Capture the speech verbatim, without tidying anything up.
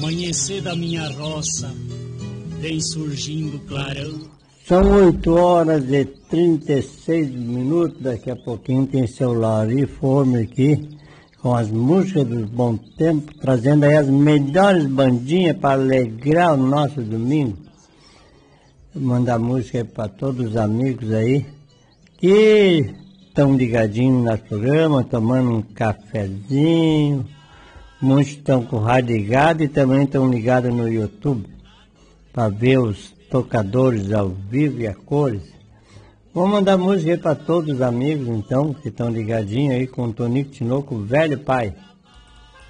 Amanhecer da minha roça, vem surgindo clarão. São oito horas e trinta e seis minutos, daqui a pouquinho tem seu Lauri Forme aqui, com as músicas do Bom Tempo, trazendo aí as melhores bandinhas para alegrar o nosso domingo. Vou mandar música para todos os amigos aí, que estão ligadinhos no programa, tomando um cafezinho. Muitos estão com o rádio ligado e também estão ligados no YouTube para ver os tocadores ao vivo e a cores. Vou mandar música para todos os amigos então que estão ligadinhos aí com o Tonico Tinoco, velho pai.